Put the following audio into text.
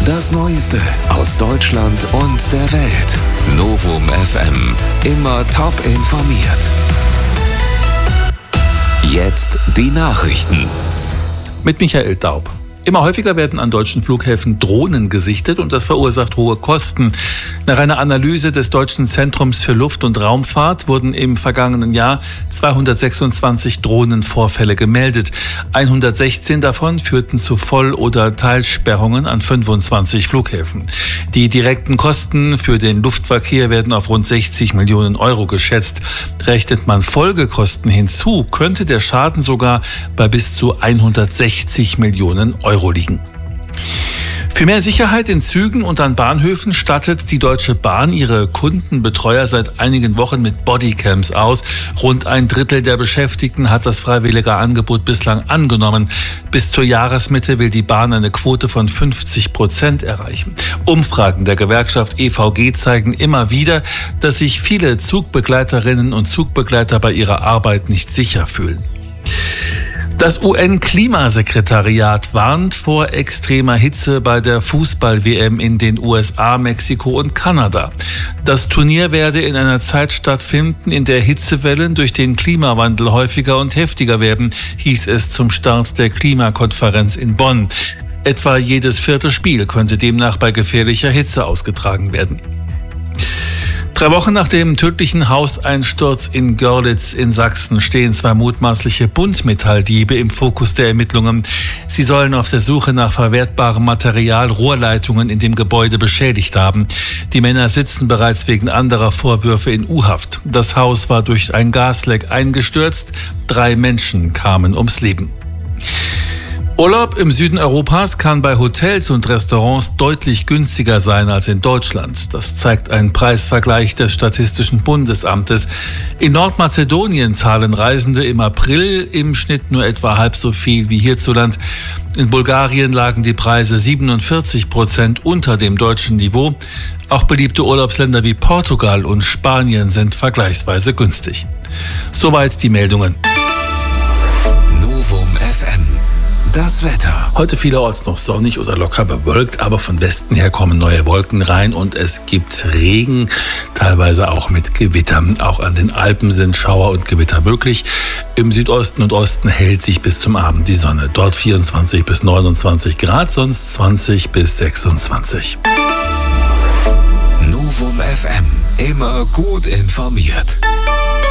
Das Neueste aus Deutschland und der Welt. Novum FM. Immer top informiert. Jetzt die Nachrichten. Mit Michael Daub. Immer häufiger werden an deutschen Flughäfen Drohnen gesichtet und das verursacht hohe Kosten. Nach einer Analyse des Deutschen Zentrums für Luft- und Raumfahrt wurden im vergangenen Jahr 226 Drohnenvorfälle gemeldet. 116 davon führten zu Voll- oder Teilsperrungen an 25 Flughäfen. Die direkten Kosten für den Luftverkehr werden auf rund 60 Millionen Euro geschätzt. Rechnet man Folgekosten hinzu, könnte der Schaden sogar bei bis zu 160 Millionen Euro liegen. Für mehr Sicherheit in Zügen und an Bahnhöfen stattet die Deutsche Bahn ihre Kundenbetreuer seit einigen Wochen mit Bodycams aus. Rund ein Drittel der Beschäftigten hat das freiwillige Angebot bislang angenommen. Bis zur Jahresmitte will die Bahn eine Quote von 50% erreichen. Umfragen der Gewerkschaft EVG zeigen immer wieder, dass sich viele Zugbegleiterinnen und Zugbegleiter bei ihrer Arbeit nicht sicher fühlen. Das UN-Klimasekretariat warnt vor extremer Hitze bei der Fußball-WM in den USA, Mexiko und Kanada. Das Turnier werde in einer Zeit stattfinden, in der Hitzewellen durch den Klimawandel häufiger und heftiger werden, hieß es zum Start der Klimakonferenz in Bonn. Etwa jedes vierte Spiel könnte demnach bei gefährlicher Hitze ausgetragen werden. 3 Wochen nach dem tödlichen Hauseinsturz in Görlitz in Sachsen stehen 2 mutmaßliche Buntmetalldiebe im Fokus der Ermittlungen. Sie sollen auf der Suche nach verwertbarem Material Rohrleitungen in dem Gebäude beschädigt haben. Die Männer sitzen bereits wegen anderer Vorwürfe in U-Haft. Das Haus war durch ein Gasleck eingestürzt. 3 Menschen kamen ums Leben. Urlaub im Süden Europas kann bei Hotels und Restaurants deutlich günstiger sein als in Deutschland. Das zeigt ein Preisvergleich des Statistischen Bundesamtes. In Nordmazedonien zahlen Reisende im April im Schnitt nur etwa halb so viel wie hierzulande. In Bulgarien lagen die Preise 47% unter dem deutschen Niveau. Auch beliebte Urlaubsländer wie Portugal und Spanien sind vergleichsweise günstig. Soweit die Meldungen. Novum FM. Das Wetter. Heute vielerorts noch sonnig oder locker bewölkt, aber von Westen her kommen neue Wolken rein und es gibt Regen, teilweise auch mit Gewittern. Auch an den Alpen sind Schauer und Gewitter möglich. Im Südosten und Osten hält sich bis zum Abend die Sonne. Dort 24 bis 29 Grad, sonst 20 bis 26. Novum FM. Immer gut informiert.